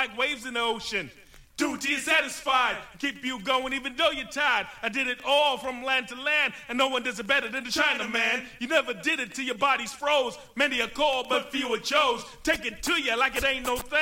like waves in the ocean. Do till you're satisfied, keep you going even though you're tired. I did it all from land to land, and no one does it better than the Chinaman. You never did it till your body's froze. Many are called, but few are chose. Take it to you like it ain't no thing.